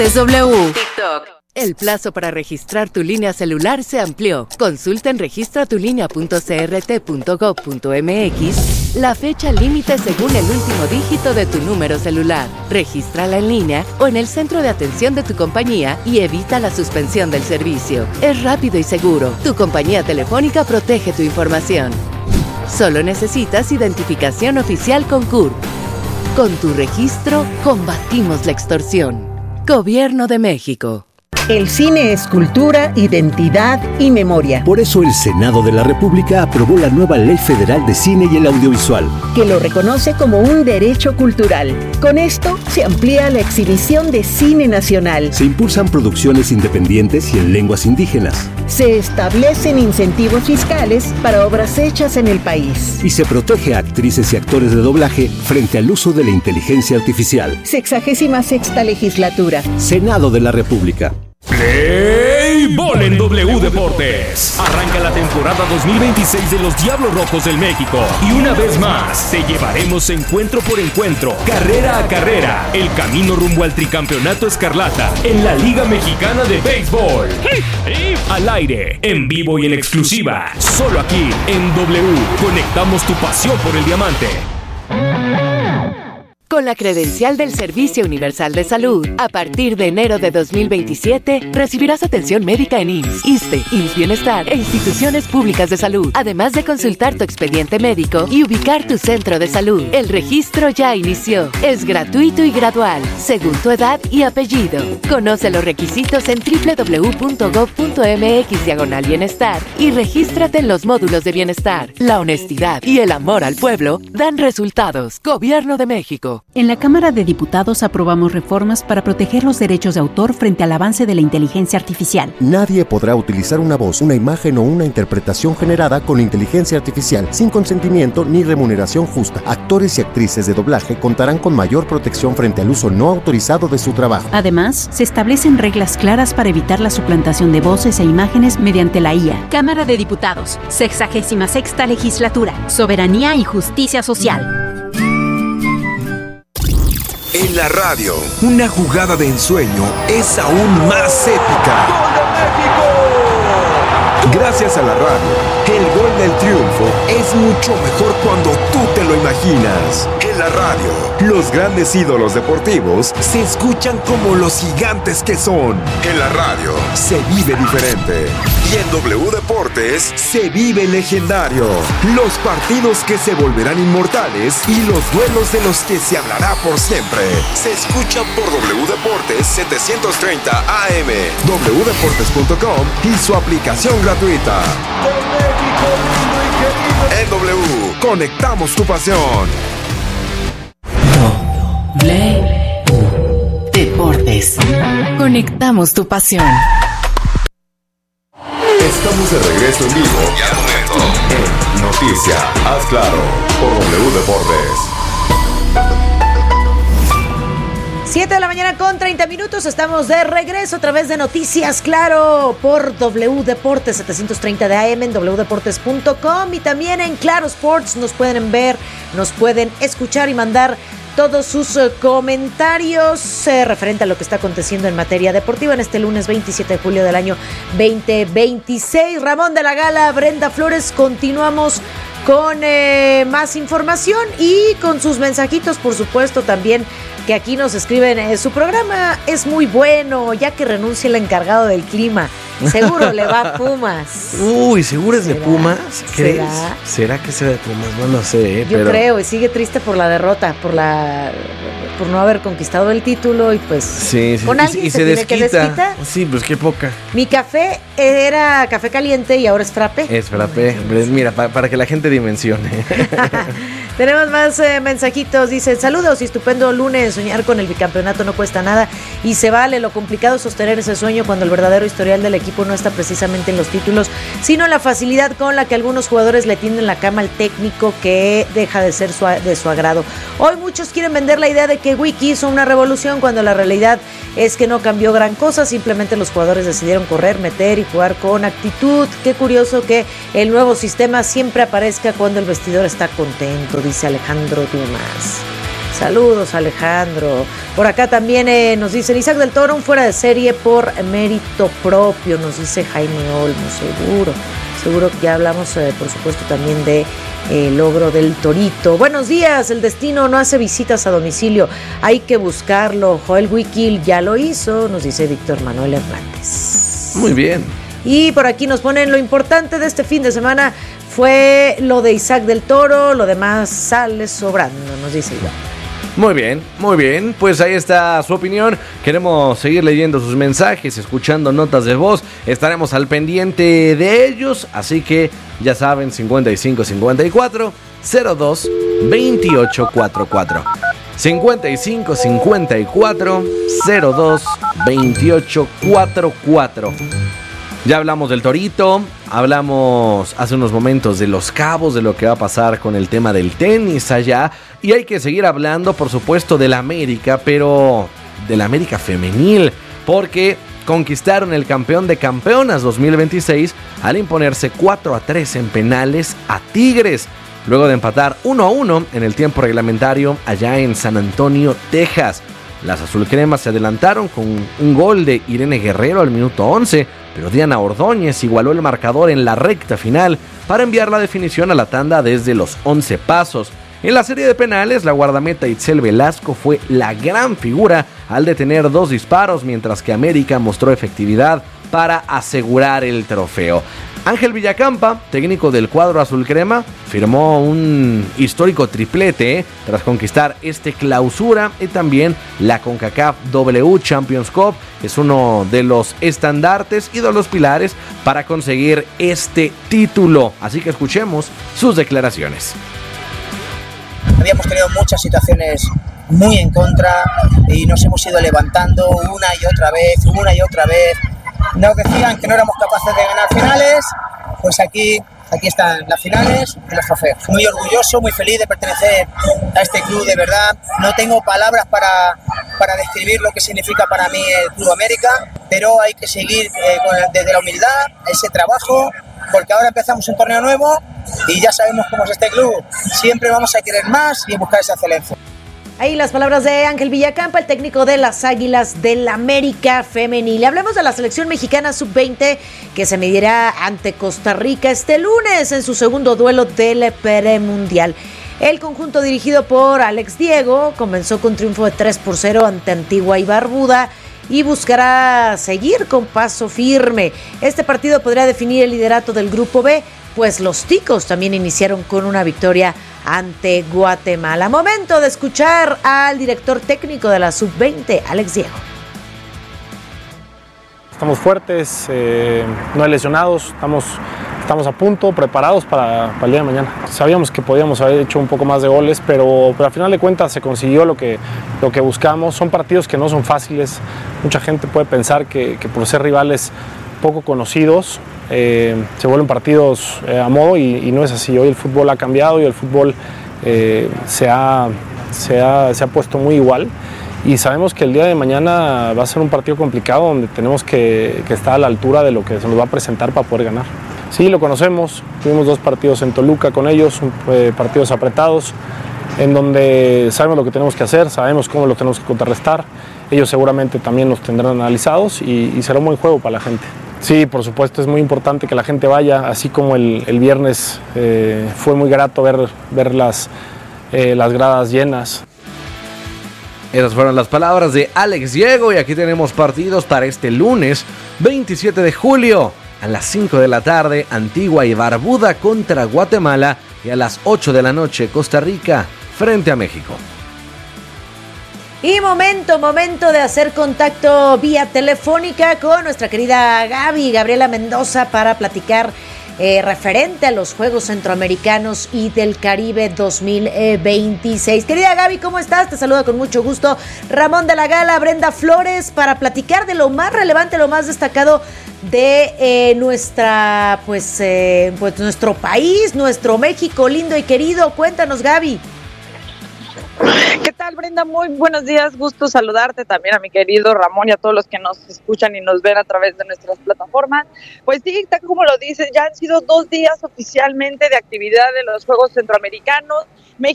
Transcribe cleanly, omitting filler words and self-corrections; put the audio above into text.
Es W. TikTok. El plazo para registrar tu línea celular se amplió. Consulta en registratulinea.crt.gov.mx la fecha límite según el último dígito de tu número celular. Regístrala en línea o en el centro de atención de tu compañía y evita la suspensión del servicio. Es rápido y seguro. Tu compañía telefónica protege tu información. Solo necesitas identificación oficial con CURP. Con tu registro, combatimos la extorsión. Gobierno de México. El cine es cultura, identidad y memoria. Por eso el Senado de la República aprobó la nueva Ley Federal de Cine y el Audiovisual, que lo reconoce como un derecho cultural. Con esto se amplía la exhibición de cine nacional. Se impulsan producciones independientes y en lenguas indígenas. Se establecen incentivos fiscales para obras hechas en el país. Y se protege a actrices y actores de doblaje frente al uso de la inteligencia artificial. 66ª legislatura. Senado de la República. Play Ball en W Deportes. Arranca la temporada 2026 de los Diablos Rojos del México. Y una vez más, te llevaremos encuentro por encuentro, carrera a carrera, el camino rumbo al tricampeonato escarlata en la Liga Mexicana de Béisbol. Al aire, en vivo y en exclusiva, solo aquí en W. Conectamos tu pasión por el diamante. Con la credencial del Servicio Universal de Salud, a partir de enero de 2027, recibirás atención médica en IMSS, ISSSTE, IMSS Bienestar e instituciones públicas de salud, además de consultar tu expediente médico y ubicar tu centro de salud. El registro ya inició. Es gratuito y gradual, según tu edad y apellido. Conoce los requisitos en www.gov.mx/bienestar y regístrate en los módulos de bienestar. La honestidad y el amor al pueblo dan resultados. Gobierno de México. En la Cámara de Diputados aprobamos reformas para proteger los derechos de autor frente al avance de la inteligencia artificial. Nadie podrá utilizar una voz, una imagen o una interpretación generada con inteligencia artificial sin consentimiento ni remuneración justa. Actores y actrices de doblaje contarán con mayor protección frente al uso no autorizado de su trabajo. Además, se establecen reglas claras para evitar la suplantación de voces e imágenes mediante la IA. Cámara de Diputados, 66ª legislatura, soberanía y justicia social. En la radio, una jugada de ensueño es aún más épica. ¡Gol de México! Gracias a la radio, el gol del triunfo es mucho mejor cuando tú te lo imaginas. En la radio, los grandes ídolos deportivos se escuchan como los gigantes que son. En la radio, se vive diferente. Y en W Deportes, se vive legendario. Los partidos que se volverán inmortales y los duelos de los que se hablará por siempre. Se escuchan por W Deportes 730 AM, wdeportes.com y su aplicación gratuita. En W, conectamos tu pasión. W Deportes. Conectamos tu pasión. Estamos de regreso en vivo y al momento en Noticia, haz claro, por W Deportes. 7 de la mañana con 30 minutos, estamos de regreso a través de Noticias Claro por W Deportes 730 de AM en wdeportes.com y también en Claro Sports. Nos pueden ver, nos pueden escuchar y mandar todos sus comentarios referente a lo que está aconteciendo en materia deportiva en este lunes 27 de julio del año 2026. Ramón de la Gala, Brenda Flores, continuamos con más información y con sus mensajitos, por supuesto, también que aquí nos escriben, su programa es muy bueno, ya que renuncia el encargado del clima. Seguro le va a Pumas. Uy, ¿seguro es de Pumas? ¿Crees? ¿Será que sea de Pumas? No lo sé, Yo creo, y sigue triste por la derrota, por no haber conquistado el título y pues sí. Con alguien se tiene que desquitar. Sí, pues qué poca. Mi café era café caliente y ahora es frappé. Es frappé. Mira, para que la gente dimensione. Tenemos más mensajitos. Dice, saludos y estupendo lunes. Soñar con el bicampeonato no cuesta nada y se vale. Lo complicado es sostener ese sueño cuando el verdadero historial del equipo no está precisamente en los títulos, sino en la facilidad con la que algunos jugadores le tienden la cama al técnico, que deja de ser de su agrado. Hoy muchos quieren vender la idea de que Wiki hizo una revolución cuando la realidad es que no cambió gran cosa. Simplemente los jugadores decidieron correr, meter y jugar con actitud. Qué curioso que el nuevo sistema siempre aparezca cuando el vestidor está contento, dice Alejandro Dumas. Saludos, Alejandro. Por acá también nos dicen Isaac del Toro, un fuera de serie por mérito propio, nos dice Jaime Olmo. Seguro que ya hablamos, por supuesto, también de logro del Torito. Buenos días, el destino no hace visitas a domicilio, hay que buscarlo. Joel Wikil ya lo hizo, nos dice Víctor Manuel Hernández. Muy bien. Y por aquí nos ponen lo importante de este fin de semana fue lo de Isaac del Toro, lo demás sale sobrando, nos dice Iván. Muy bien, pues ahí está su opinión. Queremos seguir leyendo sus mensajes, escuchando notas de voz. Estaremos al pendiente de ellos, así que ya saben, 55 54 02 28 44. 55 54 02 28 44. Ya hablamos del Torito, hablamos hace unos momentos de Los Cabos, de lo que va a pasar con el tema del tenis allá. Y hay que seguir hablando, por supuesto, de la América, pero de la América femenil, porque conquistaron el campeón de campeonas 2026 al imponerse 4-3 en penales a Tigres, luego de empatar 1-1 en el tiempo reglamentario allá en San Antonio, Texas. Las azulcremas se adelantaron con un gol de Irene Guerrero al minuto 11, pero Diana Ordóñez igualó el marcador en la recta final para enviar la definición a la tanda desde los 11 pasos. En la serie de penales, la guardameta Itzel Velasco fue la gran figura al detener 2 disparos, mientras que América mostró efectividad para asegurar el trofeo. Ángel Villacampa, técnico del cuadro azul crema, firmó un histórico triplete tras conquistar este clausura y también la CONCACAF W Champions Cup. Es uno de los estandartes y de los pilares para conseguir este título. Así que escuchemos sus declaraciones. Habíamos tenido muchas situaciones muy en contra y nos hemos ido levantando una y otra vez. Nos decían que no éramos capaces de ganar finales, pues aquí están las finales y los trofeos. Muy orgulloso, muy feliz de pertenecer a este club, de verdad. No tengo palabras para describir lo que significa para mí el Club América, pero hay que seguir desde la humildad, ese trabajo, porque ahora empezamos un torneo nuevo y ya sabemos cómo es este club. Siempre vamos a querer más y buscar esa excelencia. Ahí las palabras de Ángel Villacampa, el técnico de las Águilas del América Femenil. Hablemos de la selección mexicana sub-20 que se medirá ante Costa Rica este lunes en su segundo duelo del premundial. El conjunto dirigido por Alex Diego comenzó con triunfo de 3-0 ante Antigua y Barbuda y buscará seguir con paso firme. Este partido podría definir el liderato del Grupo B, pues los ticos también iniciaron con una victoria ante Guatemala. Momento de escuchar al director técnico de la sub-20, Alex Diego. Estamos fuertes, no hay lesionados, estamos a punto, preparados para el día de mañana. Sabíamos que podíamos haber hecho un poco más de goles, pero al final de cuentas se consiguió lo que buscamos. Son partidos que no son fáciles. Mucha gente puede pensar que por ser rivales poco conocidos, se vuelven partidos a modo y no es así. Hoy el fútbol ha cambiado y el fútbol se ha puesto muy igual y sabemos que el día de mañana va a ser un partido complicado donde tenemos que estar a la altura de lo que se nos va a presentar para poder ganar. Sí, lo conocemos, tuvimos 2 partidos en Toluca con ellos, partidos apretados en donde sabemos lo que tenemos que hacer, sabemos cómo lo tenemos que contrarrestar. Ellos seguramente también los tendrán analizados y será un buen juego para la gente. Sí, por supuesto, es muy importante que la gente vaya, así como el viernes fue muy grato ver las gradas llenas. Esas fueron las palabras de Alex Diego y aquí tenemos partidos para este lunes 27 de julio a las 5 de la tarde, Antigua y Barbuda contra Guatemala y a las 8 de la noche, Costa Rica frente a México. Y momento de hacer contacto vía telefónica con nuestra querida Gabriela Mendoza para platicar referente a los Juegos Centroamericanos y del Caribe 2026. Querida Gaby, ¿cómo estás? Te saluda con mucho gusto Ramón de la Gala, Brenda Flores, para platicar de lo más relevante, lo más destacado de nuestro país, nuestro México lindo y querido. Cuéntanos, Gaby. ¿Qué tal, Brenda? Muy buenos días, gusto saludarte también a mi querido Ramón y a todos los que nos escuchan y nos ven a través de nuestras plataformas. Pues sí, tal como lo dices, ya han sido 2 días oficialmente de actividad de los Juegos Centroamericanos.